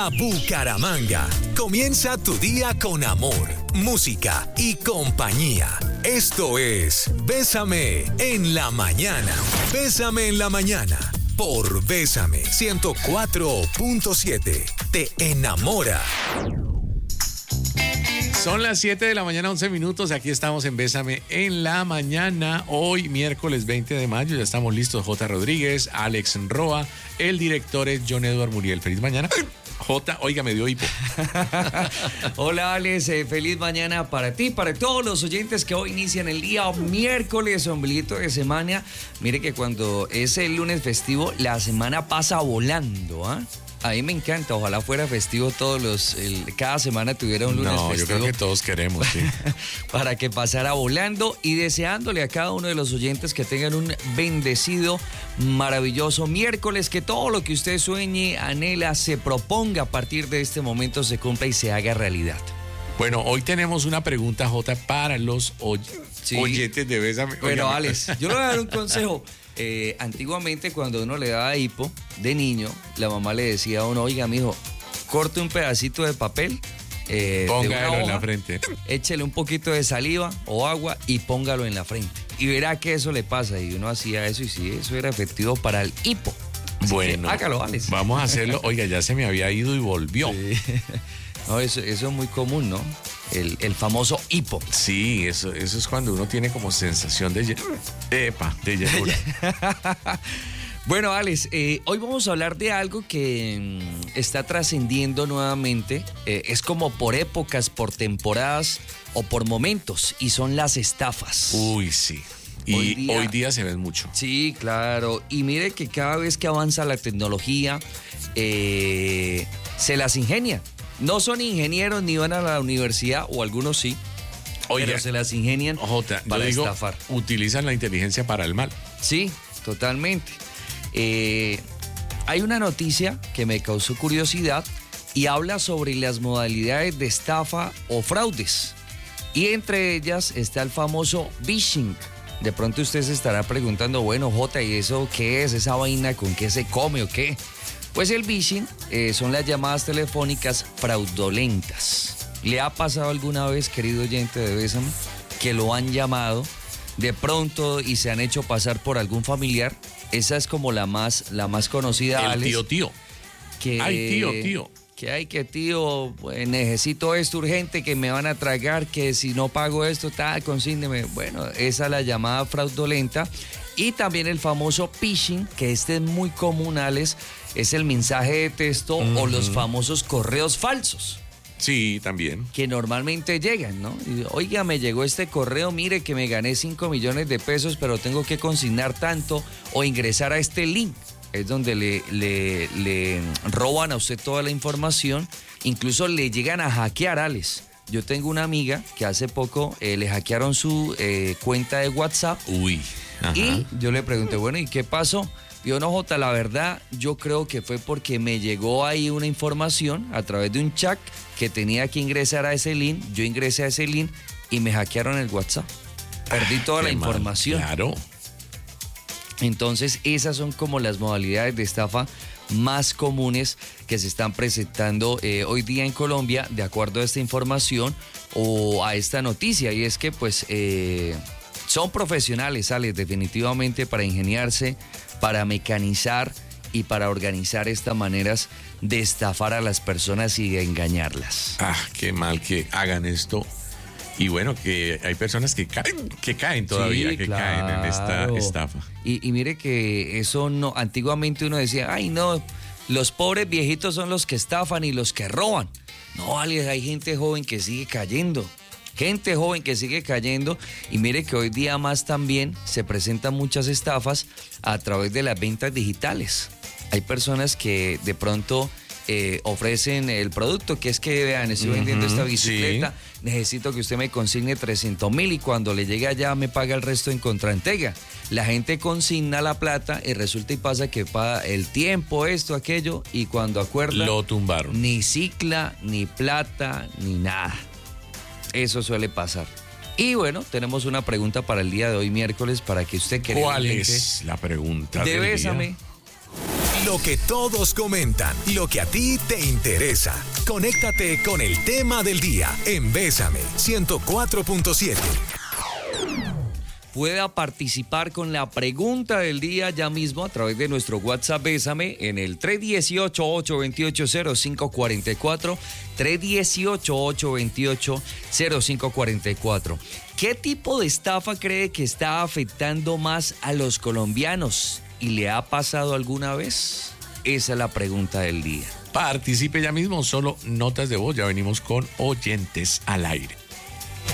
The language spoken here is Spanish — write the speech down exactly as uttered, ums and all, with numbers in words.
Bucaramanga. Comienza tu día con amor, música y compañía. Esto es Bésame en la mañana. Bésame en la mañana por Bésame ciento cuatro punto siete. Te enamora. Son las siete de la mañana, once minutos. Aquí estamos en Bésame en la mañana. Hoy, miércoles veinte de mayo, ya estamos listos. J. Rodríguez, Alex Roa, el director es John Edward Muriel. Feliz mañana. J, oiga, me dio hipo. Hola, Alex, eh, feliz mañana para ti, para todos los oyentes que hoy inician el día miércoles, ombliguito de semana. Mire que cuando es el lunes festivo, la semana pasa volando, ¿ah? ¿eh? A mí me encanta, ojalá fuera festivo todos los, el, cada semana tuviera un lunes no, festivo. No, yo creo que todos queremos, sí. Para que pasara volando y deseándole a cada uno de los oyentes que tengan un bendecido, maravilloso miércoles, que todo lo que usted sueñe, anhela, se proponga a partir de este momento se cumpla y se haga realidad. Bueno, hoy tenemos una pregunta, J, para los oy- sí. oyentes de Bésame. Bueno, Oiga, Alex, yo le voy a dar un consejo. Eh, antiguamente cuando uno le daba hipo de niño, la mamá le decía a uno, oiga, mijo, corte un pedacito de papel, eh, póngalo de en hoja, la frente, échele un poquito de saliva o agua y póngalo en la frente. Y verá que eso le pasa. Y uno hacía eso y sí, eso era efectivo para el hipo. Así bueno, que hágalo, Alex. Vamos a hacerlo. Oiga, ya se me había ido y volvió. Sí. No, eso, eso es muy común, ¿no? El, el famoso hipo. Sí, eso, eso es cuando uno tiene como sensación de... Epa, de llenura. Bueno, Alex, eh, hoy vamos a hablar de algo que mm, está trascendiendo nuevamente. Eh, es como por épocas, por temporadas o por momentos, y son las estafas. Uy, sí. Y hoy día, hoy día se ven mucho. Sí, claro. Y mire que cada vez que avanza la tecnología, eh, se las ingenia. No son ingenieros ni van a la universidad, o algunos sí, Oiga, pero se las ingenian Jota, para yo digo, estafar. Utilizan la inteligencia para el mal. Sí, totalmente. Eh, hay una noticia que me causó curiosidad y habla sobre las modalidades de estafa o fraudes. Y entre ellas está el famoso phishing. De pronto usted se estará preguntando, bueno, Jota, ¿y eso qué es? ¿Esa vaina con qué se come o qué? Pues el phishing eh, son las llamadas telefónicas fraudulentas. ¿Le ha pasado alguna vez, querido oyente de Bésame, que lo han llamado de pronto y se han hecho pasar por algún familiar? Esa es como la más, la más conocida, El Alex. tío, tío. Que, Ay, tío, tío. Que hay que, tío, pues, necesito esto urgente, que me van a tragar, que si no pago esto, tal, consígneme. Bueno, esa es la llamada fraudulenta. Y también el famoso phishing, que este es muy común, Alex, es el mensaje de texto uh-huh. o los famosos correos falsos. Sí, también. Que normalmente llegan, ¿no? Y, oiga, me llegó este correo, mire que me gané cinco millones de pesos, pero tengo que consignar tanto o ingresar a este link. Es donde le, le, le roban a usted toda la información, incluso le llegan a hackear, Alex. Yo tengo una amiga que hace poco eh, le hackearon su eh, cuenta de WhatsApp. Uy. Ajá. Y yo le pregunté, bueno, ¿y qué pasó? Digo, no, Jota, la verdad, yo creo que fue porque me llegó ahí una información a través de un chat que tenía que ingresar a ese link. Yo ingresé a ese link y me hackearon el WhatsApp. Perdí toda ah, la mal. información. Claro. Entonces, esas son como las modalidades de estafa más comunes que se están presentando eh, hoy día en Colombia, de acuerdo a esta información o a esta noticia. Y es que, pues, eh, son profesionales, Alex, definitivamente, para ingeniarse, para mecanizar y para organizar estas maneras de estafar a las personas y de engañarlas. Ah, qué mal que hagan esto. Y bueno, que hay personas que caen, que caen todavía, sí, que claro. caen en esta estafa. Y, y mire que eso no, antiguamente uno decía, ay no, los pobres viejitos son los que estafan y los que roban. No, Alex, hay gente joven que sigue cayendo. Gente joven que sigue cayendo y mire que hoy día más también se presentan muchas estafas a través de las ventas digitales. Hay personas que de pronto eh, ofrecen el producto, que es que vean, estoy uh-huh, vendiendo esta bicicleta, sí. necesito que usted me consigne trescientos mil y cuando le llegue allá me paga el resto en contraentrega. La gente consigna la plata y resulta y pasa que paga el tiempo, esto, aquello, y cuando acuerda... Lo tumbaron. Ni cicla, ni plata, ni nada. Eso suele pasar. Y bueno, tenemos una pregunta para el día de hoy, miércoles, para que usted crea. ¿Cuál es la pregunta de del Bésame. día? Lo que todos comentan, lo que a ti te interesa. Conéctate con el tema del día en Bésame ciento cuatro punto siete. Pueda participar con la pregunta del día ya mismo a través de nuestro WhatsApp Bésame en el tres uno ocho, ocho dos ocho, cero cinco cuatro cuatro, tres uno ocho, ocho dos ocho, cero cinco cuatro cuatro. ¿Qué tipo de estafa cree que está afectando más a los colombianos? ¿Y le ha pasado alguna vez? Esa es la pregunta del día. Participe ya mismo, solo notas de voz, ya venimos con oyentes al aire.